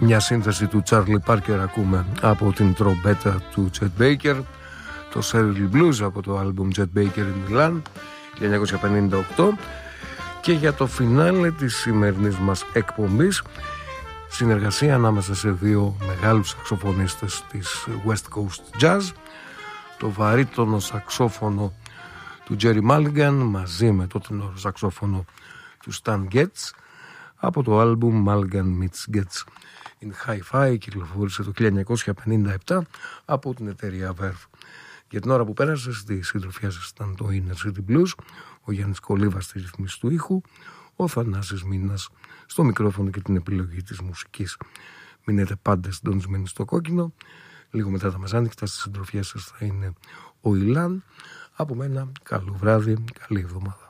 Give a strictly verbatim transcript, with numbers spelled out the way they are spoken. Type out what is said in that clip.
Μια σύνθεση του Charlie Parker ακούμε από την τρομπέτα του Chet Baker, το Shirley Blues από το άλμπουμ Chet Baker in Milan χίλια εννιακόσια πενήντα οκτώ. Και για το φινάλε της σημερινής μας εκπομπής, συνεργασία ανάμεσα σε δύο μεγάλους σαξοφωνίστες της West Coast Jazz, το βαρύτονο σαξόφωνο του Jerry Mulligan μαζί με το τενόρο σαξόφωνο του Stan Getz από το άλμπουμ Mulligan meets Getz in Hi-Fi, κυκλοφόρησε το χίλια εννιακόσια πενήντα επτά από την εταιρεία Verve. Για την ώρα που πέρασε στη συντροφιά σας ήταν το Inner City Blues, ο Γιάννης Κολίβας στη ρυθμίση του ήχου, ο Θανάσης Μίνας στο μικρόφωνο και την επιλογή της μουσικής. Μείνετε πάντα συντονισμένοι στο κόκκινο. Λίγο μετά τα μεσάνυχτα στη συντροφιά σας θα είναι ο Ηλάν. Από μένα καλό βράδυ, καλή εβδομάδα.